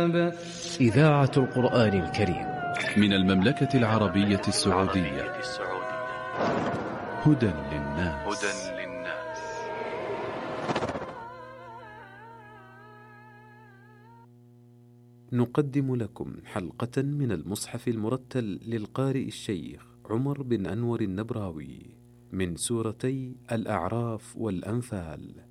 الكتاب. إذاعة القرآن الكريم من المملكة العربية السعودية. هدى للناس. نقدم لكم حلقة من المصحف المرتل للقارئ الشيخ عمر بن أنور النبراوي من سورتي الأعراف والأنفال.